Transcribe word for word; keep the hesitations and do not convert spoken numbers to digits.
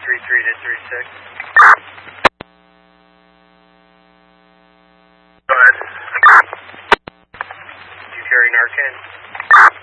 three three to three six. Go ahead. Do you carry Narcan?